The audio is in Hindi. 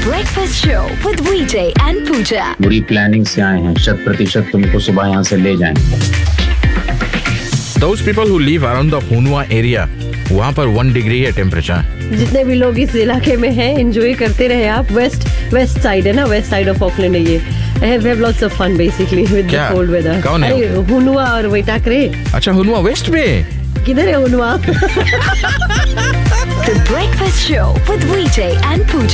Breakfast Show with VJ and Pooja. बुरी प्लानिंग से आए हैं, 100% तुमको सुबह यहाँ से ले जाएंगे। Those people who live around the Hunua area, वहाँ पर 1 डिग्री है टेम्परेचर। जितने भी लोग इस इलाके में हैं, एंजॉय करते रहे आप। वेस्ट साइड है ना, वेस्ट साइड ऑफ ऑकलैंड है ये। I have lots of fun basically with the cold weather. कौन है? अरे हुनुआ और वेटाक्रे। अच्छा, हुनुआ वेस्ट में? किधर है हुनुआ? The Breakfast Show with VJ and Pooja.